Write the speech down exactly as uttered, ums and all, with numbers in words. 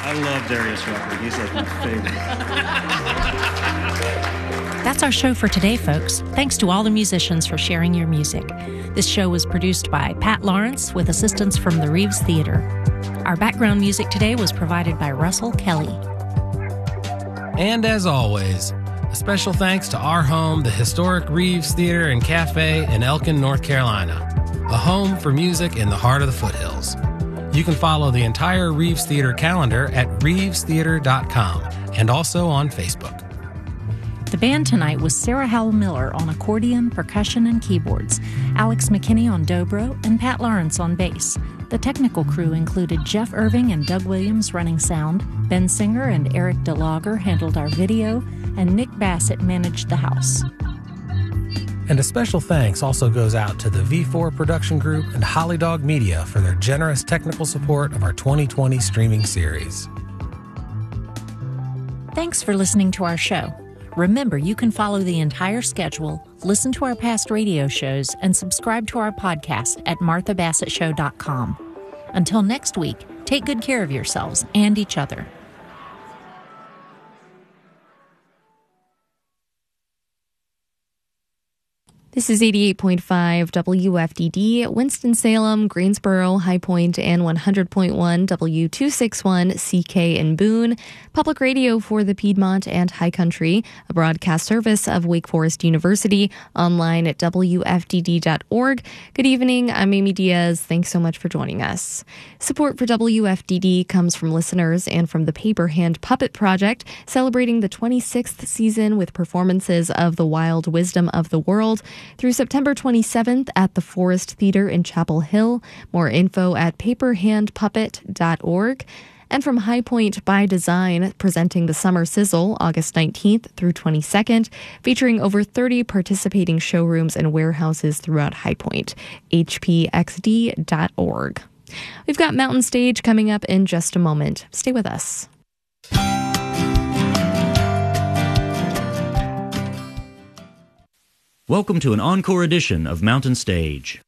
I love Darius Rucker. He's like my favorite. That's our show for today, folks. Thanks to all the musicians for sharing your music. This show was produced by Pat Lawrence with assistance from the Reeves Theater. Our background music today was provided by Russell Kelly. And as always, a special thanks to our home, the historic Reeves Theater and Cafe in Elkin, North Carolina, a home for music in the heart of the foothills. You can follow the entire Reeves Theater calendar at reeves theater dot com and also on Facebook. The band tonight was Sarah Howell Miller on accordion, percussion, and keyboards, Alex McKinney on dobro, and Pat Lawrence on bass. The technical crew included Jeff Irving and Doug Williams running sound, Ben Singer and Eric DeLager handled our video, and Nick Bassett managed the house. And a special thanks also goes out to the V four Production Group and Holly Dog Media for their generous technical support of our twenty twenty streaming series. Thanks for listening to our show. Remember, you can follow the entire schedule, listen to our past radio shows, and subscribe to our podcast at martha bassett show dot com. Until next week, take good care of yourselves and each other. This is eighty-eight point five W F D D, Winston-Salem, Greensboro, High Point, and one hundred point one W two sixty-one C K in Boone, public radio for the Piedmont and High Country, a broadcast service of Wake Forest University, online at W F D D dot org. Good evening, I'm Amy Diaz. Thanks so much for joining us. Support for W F D D comes from listeners and from the Paper Hand Puppet Project, celebrating the twenty-sixth season with performances of The Wild Wisdom of the World through September twenty-seventh at the Forest Theater in Chapel Hill. More info at paper hand puppet dot org. And from High Point by Design, presenting the Summer Sizzle August nineteenth through twenty-second, featuring over thirty participating showrooms and warehouses throughout High Point. H P X D dot org. We've got Mountain Stage coming up in just a moment. Stay with us. Welcome to an encore edition of Mountain Stage.